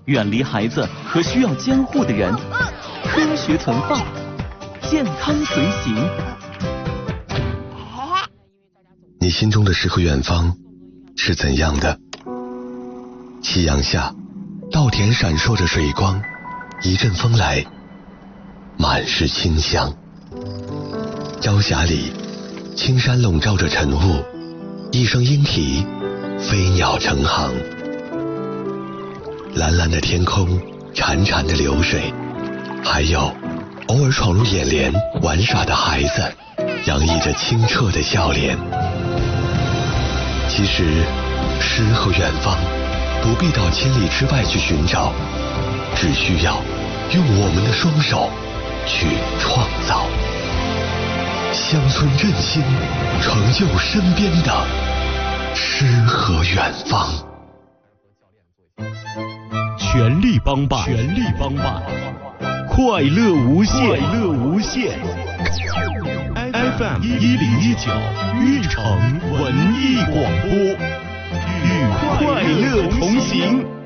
远离孩子和需要监护的人，科学存放，健康随行。 你心中的诗和远方是怎样的？夕阳下，稻田闪烁着水光，一阵风来，满是清香。朝霞里，青山笼罩着晨雾，一声莺啼，飞鸟成行。蓝蓝的天空，潺潺的流水，还有偶尔闯入眼帘玩耍的孩子，洋溢着清澈的笑脸。其实，诗和远方不必到千里之外去寻找，只需要用我们的双手去创造。乡村振兴，成就身边的诗和远方。 全力帮办，全力帮办，快乐无限，快乐无限。FM 1019运城文艺广播，与快乐同行。